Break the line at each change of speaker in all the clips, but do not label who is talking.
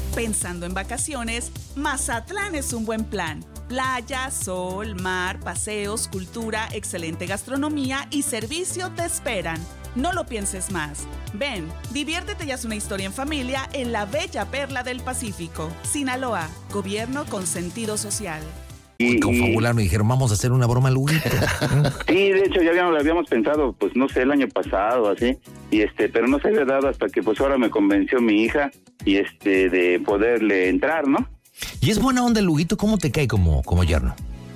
Pensando en vacaciones, Mazatlán es un buen plan. Playa, sol, mar, paseos, cultura, excelente gastronomía y servicio te esperan. No lo pienses más. Ven, diviértete y haz una historia en familia en la bella perla del Pacífico. Sinaloa, gobierno con sentido social.
Y confabularon y dijeron, vamos a hacer una broma al Huguito.
Sí, de hecho ya habíamos pensado, pues no sé, el año pasado, así, pero no se había dado hasta que pues ahora me convenció mi hija y de poderle entrar, ¿no?
Y es buena onda el Huguito, ¿cómo te cae como yerno?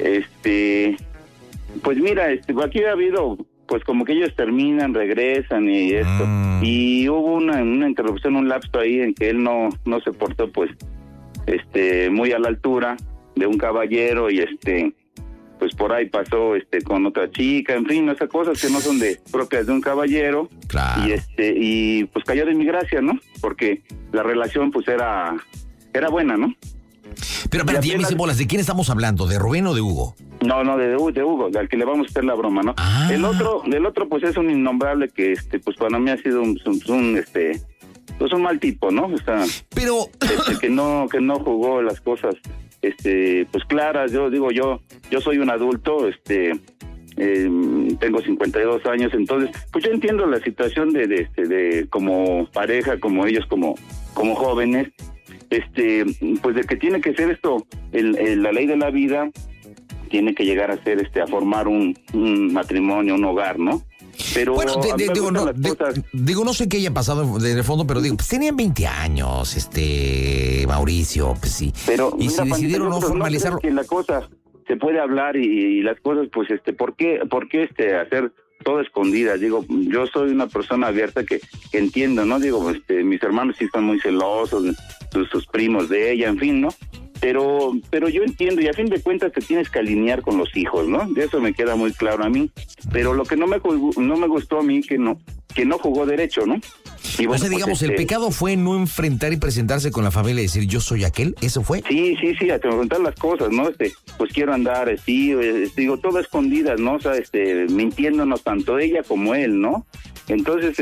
Pues mira, aquí ha habido, pues como que ellos terminan, regresan y esto, y hubo una interrupción, un lapso ahí en que él no se portó, pues, muy a la altura de un caballero y pues por ahí pasó con otra chica, en fin, esas cosas que no son propias de un caballero.
Claro.
Y pues cayó de mi gracia, ¿no? Porque la relación pues era buena, ¿no?
Pero espérate, ya me hice bolas, ¿de quién estamos hablando? ¿De Rubén o de Hugo?
No, de Hugo, al que le vamos a hacer la broma, ¿no?
Ah.
Del otro pues es un innombrable que pues para mí ha sido un mal tipo, ¿no? O sea,
pero
que no jugó las cosas pues claras. Yo digo, yo soy un adulto, tengo 52 años, entonces pues yo entiendo la situación de como pareja, como ellos como jóvenes, pues de que tiene que ser esto la ley de la vida, tiene que llegar a ser a formar un matrimonio, un hogar, ¿no? Pero
bueno, no sé qué haya pasado de fondo, pero digo, pues tenían 20 años, Mauricio, pues sí.
Pero
y
mira,
si decidieron no formalizarlo,
que la cosa se puede hablar y las cosas, pues, ¿por qué hacer todo escondidas? Digo, yo soy una persona abierta que entiendo, ¿no? Digo, mis hermanos sí están muy celosos, sus primos de ella, en fin, ¿no? Pero yo entiendo, y a fin de cuentas te tienes que alinear con los hijos, ¿no? De eso me queda muy claro a mí. Pero lo que no me gustó a mí, que no jugó derecho, ¿no? Y bueno,
o sea, digamos,
pues,
el pecado fue no enfrentar y presentarse con la familia y decir, yo soy aquel, ¿eso fue?
Sí, a enfrentar las cosas, ¿no? Pues quiero andar, digo, todo a escondidas, ¿no? O sea, mintiéndonos tanto ella como él, ¿no? Entonces,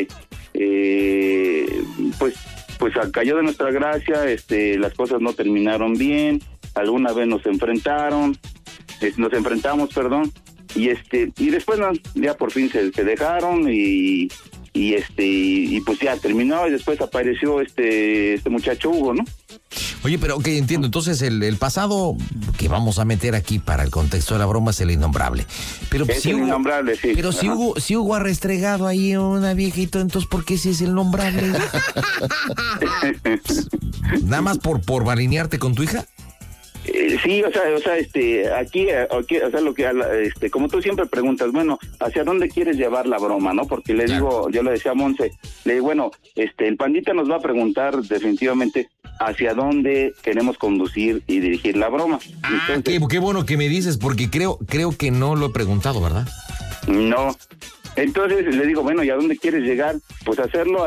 pues cayó de nuestra gracia, las cosas no terminaron bien, alguna vez nos enfrentamos, y después ya por fin se dejaron y pues ya terminó, y después apareció este muchacho Hugo, ¿no?
Oye, pero ok, entiendo, entonces el pasado que vamos a meter aquí para el contexto de la broma es el innombrable. Pero
es el innombrable, sí.
Pero si Hugo ha restregado ahí una viejita, entonces ¿por qué si es el nombrable? ¿Nada más por alinearte con tu hija?
Sí, o sea, aquí, o sea, lo que, como tú siempre preguntas, bueno, ¿hacia dónde quieres llevar la broma, no? Porque le digo, yo le decía a Monse, le digo, bueno, el pandita nos va a preguntar definitivamente hacia dónde queremos conducir y dirigir la broma.
Entonces, qué bueno que me dices, porque creo que no lo he preguntado, ¿verdad?
No. Entonces le digo, bueno, ¿y a dónde quieres llegar? Pues hacerlo,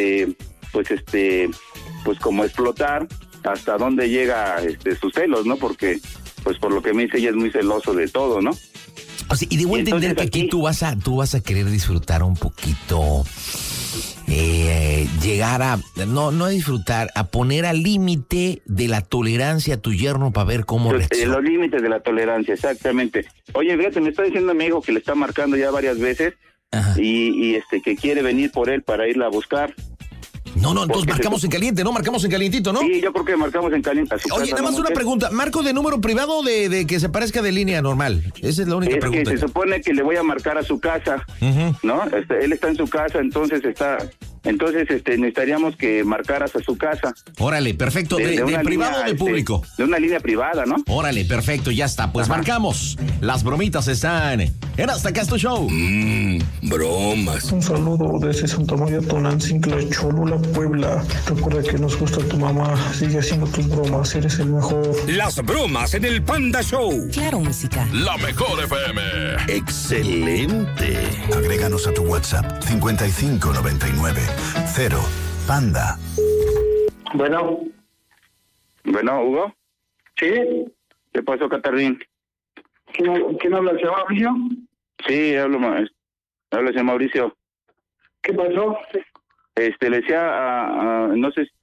pues como explotar hasta dónde llega sus celos, ¿no? Porque, pues por lo que me dice, ella es muy celoso de todo, ¿no?
O sea, y debo entender que aquí tú vas a querer disfrutar un poquito, llegar a, no disfrutar, a poner al límite de la tolerancia a tu yerno para ver cómo reacciona.
Los límites de la tolerancia, exactamente. Oye, fíjate, me está diciendo mi hijo que le está marcando ya varias veces. Ajá. y que quiere venir por él para irla a buscar.
No, entonces marcamos en caliente, ¿no? Marcamos en calientito, ¿no?
Sí, yo creo que marcamos en caliente.
Oye, nada más una pregunta. ¿Marco de número privado o de que se parezca de línea normal? Esa es la única pregunta.
Que se supone que le voy a marcar a su casa, ¿no? Él está en su casa, entonces necesitaríamos que marcaras a su casa.
Órale, perfecto. ¿De privado o de público?
De una línea privada, ¿no?
Órale, perfecto, ya está. Pues marcamos. Las bromitas están en Hasta Acá es tu Show.
Bromas.
Un saludo desde Santa María Tonantzintla, Cholula, Puebla. Recuerda que nos gusta tu mamá. Sigue haciendo tus bromas, eres el mejor.
Las bromas en el Panda Show.
Claro, música.
La mejor FM.
Excelente.
Agréganos a tu WhatsApp 5599 0 Panda.
Bueno, Hugo.
¿Sí?
¿Qué pasó, Catarín?
¿Quién habla? ¿Se llama Mauricio?
Sí, habla señor Mauricio.
¿Qué pasó?
Le decía, no sé si